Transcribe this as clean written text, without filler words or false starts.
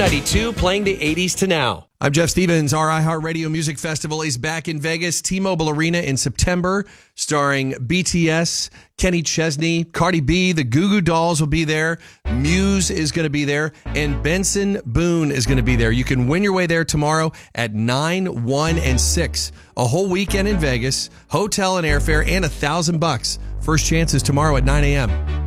Q92 playing the 80s to now. I'm Jeff Stevens. Our iHeartRadio Music Festival is back in Vegas, T-Mobile Arena in September, starring BTS, Kenny Chesney, Cardi B, the Goo Goo Dolls will be there, Muse is going to be there, and Benson Boone is going to be there. You can win your way there tomorrow at 9, 1, and 6. A whole weekend in Vegas, hotel and airfare, and $1,000. First chance is tomorrow at 9 a.m.